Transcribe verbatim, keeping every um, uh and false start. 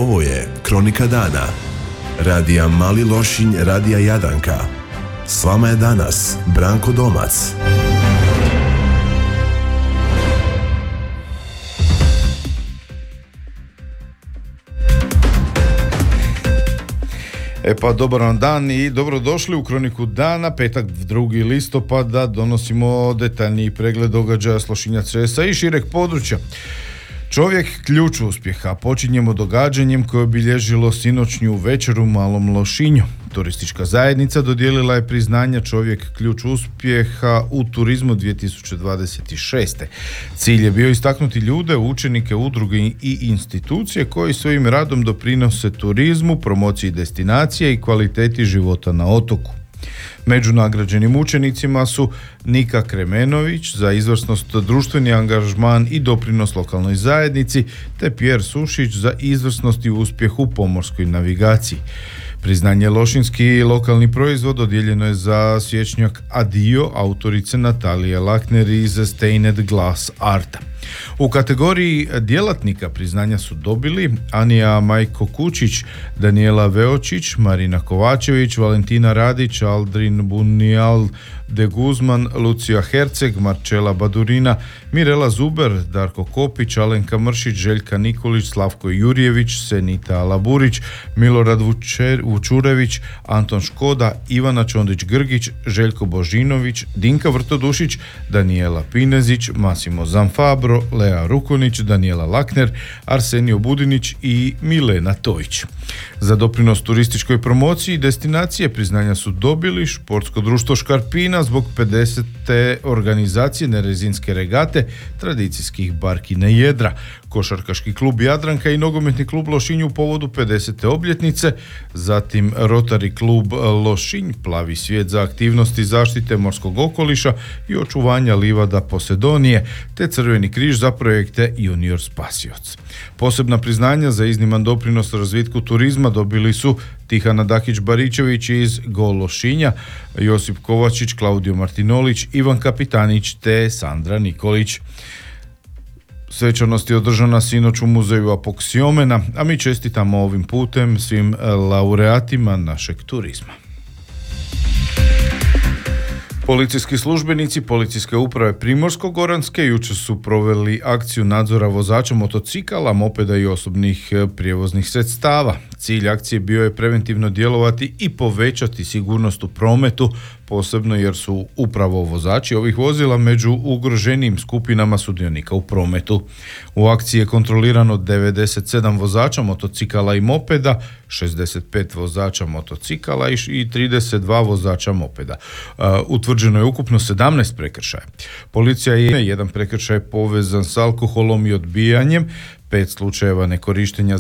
Ovo je Kronika dana. Radija Mali Lošinj, Radija Jadranka. S vama je danas Branko Domac. E pa dobar vam dan i dobrodošli u Kroniku dana, petak drugi listopada, donosimo detaljniji pregled događaja s Lošinja, Cresa i šireg područja. Čovjek ključ uspjeha. Počinjemo događanjem koje je obilježilo sinoćnju večer u Malom Lošinju. Turistička zajednica dodijelila je priznanja Čovjek ključ uspjeha u turizmu dvije tisuće dvadeset šeste. Cilj je bio istaknuti ljude, učenike, udruge i institucije koji svojim radom doprinose turizmu, promociji destinacije i kvaliteti života na otoku. Među nagrađenim učenicima su Nika Kremenović za izvrsnost, društveni angažman i doprinos lokalnoj zajednici, te Pjer Sušić za izvrsnost i uspjeh u pomorskoj navigaciji. Priznanje Lošinski lokalni proizvod dodijeljeno je za svječnjak Adio autorice Natalije Lakner iz Stained Glass Arta. U kategoriji djelatnika priznanja su dobili Anija Majko Kučić, Daniela Veočić, Marina Kovačević, Valentina Radić, Aldrin Bunijal de Guzman, Lucija Herceg, Marčela Badurina, Mirela Zuber, Darko Kopić, Alenka Mršić, Željka Nikolić, Slavko Jurjević, Senita Alaburić, Milorad Vučer, Vučurević, Anton Škoda, Ivana Čondić-Grgić, Željko Božinović, Dinka Vrtodušić, Daniela Pinezić, Masimo Zanfabro, Lea Rukonić, Daniela Lakner, Arsenio Budinić i Milena Tojić. Za doprinos turističkoj promociji destinacije priznanja su dobili Športsko društvo Škarpina zbog pedesete organizacije nerezinske regate tradicijskih barkine jedra, Košarkaški klub Jadranka i Nogometni klub Lošinj u povodu pedesete obljetnice, zatim Rotary klub Lošinj, Plavi svijet za aktivnosti zaštite morskog okoliša i očuvanja livada Posedonije, te Crveni križ za projekte Junior Spasioc. Posebna priznanja za izniman doprinos razvitku turizma dobili su Tihana Dakić-Baričević iz Gol Lošinja, Josip Kovačić, Klaudio Martinolić, Ivan Kapitanić te Sandra Nikolić. Svečanost je održana sinoć u muzeju Apoksiomena, a mi čestitamo ovim putem svim laureatima našeg turizma. Policijski službenici Policijske uprave Primorsko-goranske jučer su proveli akciju nadzora vozača motocikala, mopeda i osobnih prijevoznih sredstava. Cilj akcije bio je preventivno djelovati i povećati sigurnost u prometu, posebno jer su upravo vozači ovih vozila među ugroženijim skupinama sudionika u prometu. U akciji je kontrolirano devedeset sedam vozača motocikala i mopeda, šezdeset pet vozača motocikala i trideset dva vozača mopeda. Uh, utvrđeno je ukupno sedamnaest prekršaja. Policija je jedan prekršaj povezan s alkoholom i odbijanjem, pet slučajeva nekorištenja